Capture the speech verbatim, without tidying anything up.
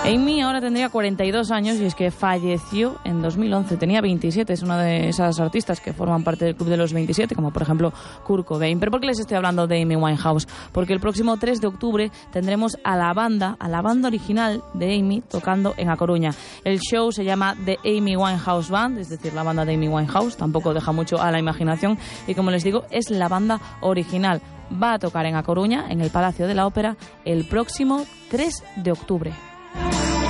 Amy ahora tendría cuarenta y dos años y es que falleció en dos mil once, tenía veintisiete, es una de esas artistas que forman parte del club de los veintisiete, como por ejemplo Kurt Cobain. ¿Pero por qué les estoy hablando de Amy Winehouse? Porque el próximo tres de octubre tendremos a la banda, a la banda original de Amy tocando en A Coruña. El show se llama The Amy Winehouse Band, es decir, la banda de Amy Winehouse, tampoco deja mucho a la imaginación y como les digo, es la banda original. Va a tocar en A Coruña, en el Palacio de la Ópera, el próximo tres de octubre.